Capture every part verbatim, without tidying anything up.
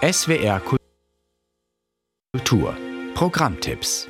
S W R Kultur. Programmtipps.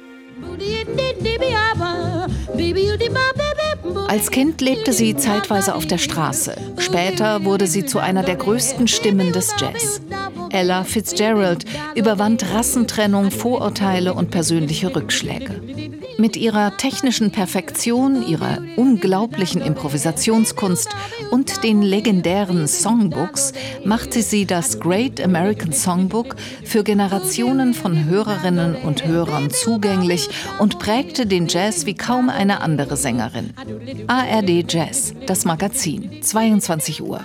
Als Kind lebte sie zeitweise auf der Straße. Später wurde sie zu einer der größten Stimmen des Jazz. Ella Fitzgerald überwand Rassentrennung, Vorurteile und persönliche Rückschläge. Mit ihrer technischen Perfektion, ihrer unglaublichen Improvisationskunst und den legendären Songbooks machte sie das Great American Songbook für Generationen von Hörerinnen und Hörern zugänglich und prägte den Jazz wie kaum eine andere Sängerin. A R D Jazz, das Magazin, zweiundzwanzig Uhr.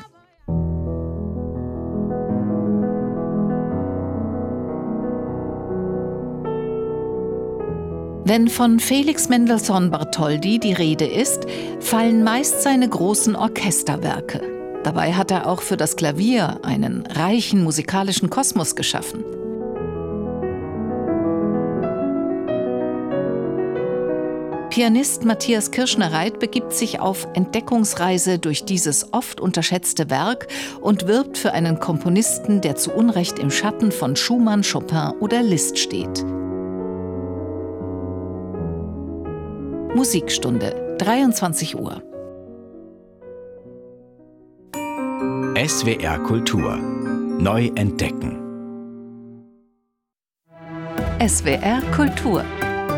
Wenn von Felix Mendelssohn Bartholdy die Rede ist, fallen meist seine großen Orchesterwerke. Dabei hat er auch für das Klavier einen reichen musikalischen Kosmos geschaffen. Pianist Matthias Kirschner-Reit begibt sich auf Entdeckungsreise durch dieses oft unterschätzte Werk und wirbt für einen Komponisten, der zu Unrecht im Schatten von Schumann, Chopin oder Liszt steht. Musikstunde, dreiundzwanzig Uhr. S W R Kultur. Neu entdecken. S W R Kultur.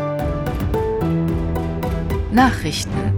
Nachrichten.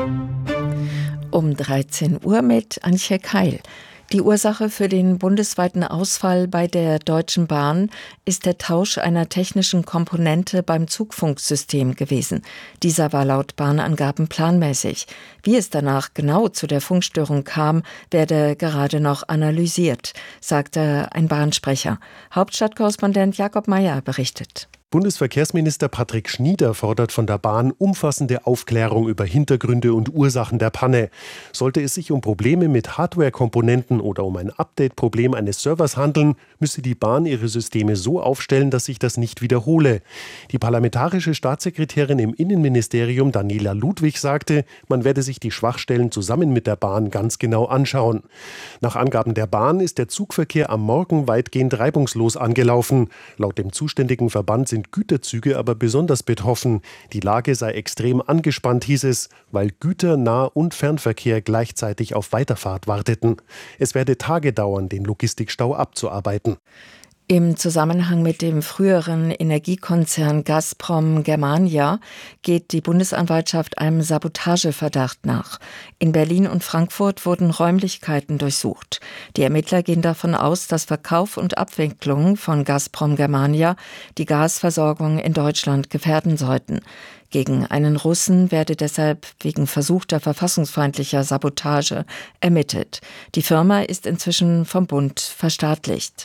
Um dreizehn Uhr mit Antje Keil. Die Ursache für den bundesweiten Ausfall bei der Deutschen Bahn ist der Tausch einer technischen Komponente beim Zugfunksystem gewesen. Dieser war laut Bahnangaben planmäßig. Wie es danach genau zu der Funkstörung kam, werde gerade noch analysiert, sagte ein Bahnsprecher. Hauptstadtkorrespondent Jakob Meyer berichtet. Bundesverkehrsminister Patrick Schnieder fordert von der Bahn umfassende Aufklärung über Hintergründe und Ursachen der Panne. Sollte es sich um Probleme mit Hardware-Komponenten oder um ein Update-Problem eines Servers handeln, müsse die Bahn ihre Systeme so aufstellen, dass sich das nicht wiederhole. Die parlamentarische Staatssekretärin im Innenministerium Daniela Ludwig sagte, man werde sich die Schwachstellen zusammen mit der Bahn ganz genau anschauen. Nach Angaben der Bahn ist der Zugverkehr am Morgen weitgehend reibungslos angelaufen. Laut dem zuständigen Verband sind Güterzüge aber besonders betroffen. Die Lage sei extrem angespannt, hieß es, weil Güter-, Nah- und Fernverkehr gleichzeitig auf Weiterfahrt warteten. Es werde Tage dauern, den Logistikstau abzuarbeiten. Im Zusammenhang mit dem früheren Energiekonzern Gazprom Germania geht die Bundesanwaltschaft einem Sabotageverdacht nach. In Berlin und Frankfurt wurden Räumlichkeiten durchsucht. Die Ermittler gehen davon aus, dass Verkauf und Abwicklung von Gazprom Germania die Gasversorgung in Deutschland gefährden sollten. Gegen einen Russen werde deshalb wegen versuchter verfassungsfeindlicher Sabotage ermittelt. Die Firma ist inzwischen vom Bund verstaatlicht.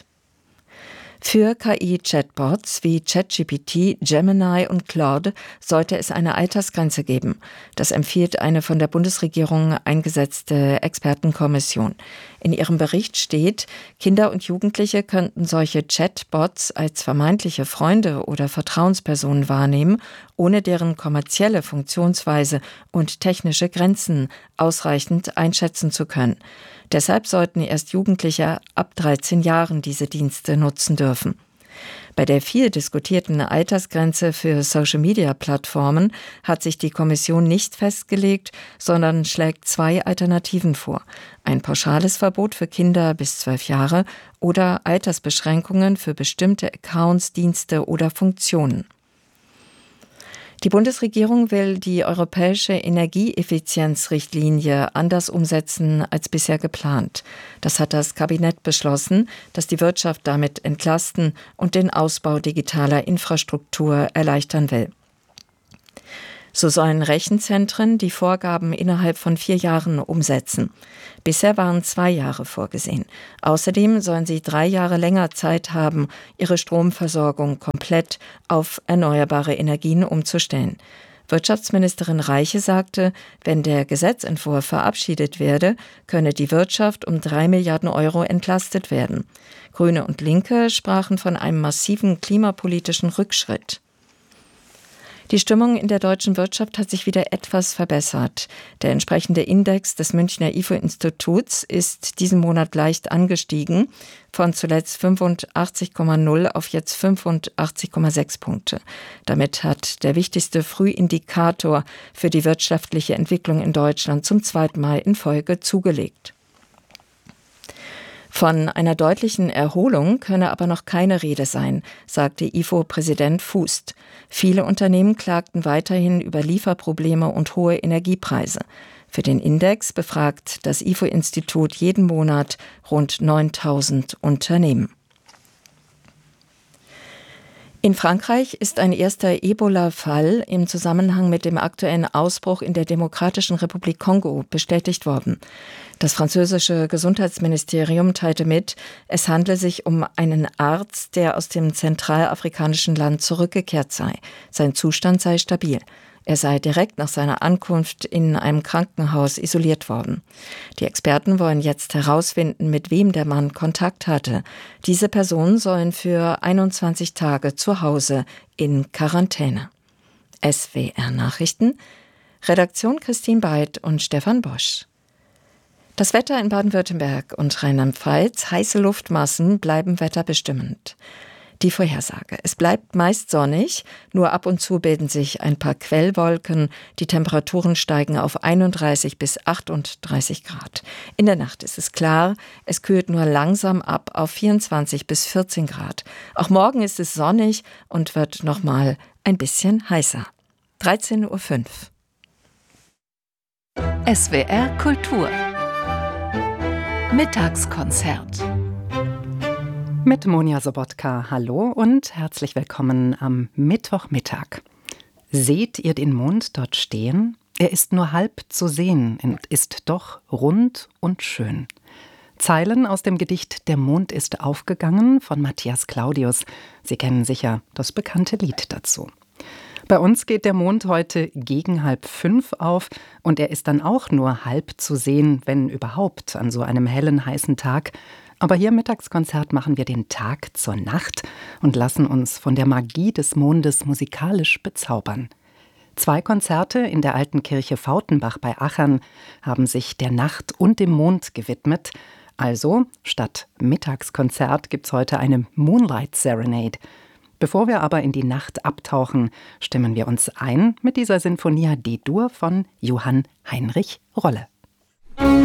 Für K I-Chatbots wie ChatGPT, Gemini und Claude sollte es eine Altersgrenze geben. Das empfiehlt eine von der Bundesregierung eingesetzte Expertenkommission. In ihrem Bericht steht, Kinder und Jugendliche könnten solche Chatbots als vermeintliche Freunde oder Vertrauenspersonen wahrnehmen, ohne deren kommerzielle Funktionsweise und technische Grenzen ausreichend einschätzen zu können. Deshalb sollten erst Jugendliche ab dreizehn Jahren diese Dienste nutzen dürfen. Bei der viel diskutierten Altersgrenze für Social-Media-Plattformen hat sich die Kommission nicht festgelegt, sondern schlägt zwei Alternativen vor. Ein pauschales Verbot für Kinder bis zwölf Jahre oder Altersbeschränkungen für bestimmte Accounts, Dienste oder Funktionen. Die Bundesregierung will die europäische Energieeffizienzrichtlinie anders umsetzen als bisher geplant. Das hat das Kabinett beschlossen, das die Wirtschaft damit entlasten und den Ausbau digitaler Infrastruktur erleichtern will. So sollen Rechenzentren die Vorgaben innerhalb von vier Jahren umsetzen. Bisher waren zwei Jahre vorgesehen. Außerdem sollen sie drei Jahre länger Zeit haben, ihre Stromversorgung komplett auf erneuerbare Energien umzustellen. Wirtschaftsministerin Reiche sagte, wenn der Gesetzentwurf verabschiedet werde, könne die Wirtschaft um drei Milliarden Euro entlastet werden. Grüne und Linke sprachen von einem massiven klimapolitischen Rückschritt. Die Stimmung in der deutschen Wirtschaft hat sich wieder etwas verbessert. Der entsprechende Index des Münchner I F O-Instituts ist diesen Monat leicht angestiegen, von zuletzt fünfundachtzig Komma null auf jetzt fünfundachtzig Komma sechs Punkte. Damit hat der wichtigste Frühindikator für die wirtschaftliche Entwicklung in Deutschland zum zweiten Mal in Folge zugelegt. Von einer deutlichen Erholung könne aber noch keine Rede sein, sagte I F O-Präsident Fußt. Viele Unternehmen klagten weiterhin über Lieferprobleme und hohe Energiepreise. Für den Index befragt das I F O-Institut jeden Monat rund neuntausend Unternehmen. In Frankreich ist ein erster Ebola-Fall im Zusammenhang mit dem aktuellen Ausbruch in der Demokratischen Republik Kongo bestätigt worden. Das französische Gesundheitsministerium teilte mit, es handle sich um einen Arzt, der aus dem zentralafrikanischen Land zurückgekehrt sei. Sein Zustand sei stabil. Er sei direkt nach seiner Ankunft in einem Krankenhaus isoliert worden. Die Experten wollen jetzt herausfinden, mit wem der Mann Kontakt hatte. Diese Personen sollen für einundzwanzig Tage zu Hause in Quarantäne. S W R Nachrichten, Redaktion Christine Beid und Stefan Bosch. Das Wetter in Baden-Württemberg und Rheinland-Pfalz, heiße Luftmassen bleiben wetterbestimmend. Die Vorhersage. Es bleibt meist sonnig, nur ab und zu bilden sich ein paar Quellwolken. Die Temperaturen steigen auf einunddreißig bis achtunddreißig Grad. In der Nacht ist es klar, es kühlt nur langsam ab auf vierundzwanzig bis vierzehn Grad. Auch morgen ist es sonnig und wird nochmal ein bisschen heißer. dreizehn Uhr fünf. S W R Kultur Mittagskonzert mit Monja Sobotka. Hallo und herzlich willkommen am Mittwochmittag. Seht ihr den Mond dort stehen? Er ist nur halb zu sehen und ist doch rund und schön. Zeilen aus dem Gedicht Der Mond ist aufgegangen von Matthias Claudius. Sie kennen sicher das bekannte Lied dazu. Bei uns geht der Mond heute gegen halb fünf auf und er ist dann auch nur halb zu sehen, wenn überhaupt, an so einem hellen, heißen Tag. Aber hier im Mittagskonzert machen wir den Tag zur Nacht und lassen uns von der Magie des Mondes musikalisch bezaubern. Zwei Konzerte in der alten Kirche Fautenbach bei Achern haben sich der Nacht und dem Mond gewidmet. Also, statt Mittagskonzert gibt's heute eine Moonlight Serenade. Bevor wir aber in die Nacht abtauchen, stimmen wir uns ein mit dieser Sinfonia D-Dur von Johann Heinrich Rolle.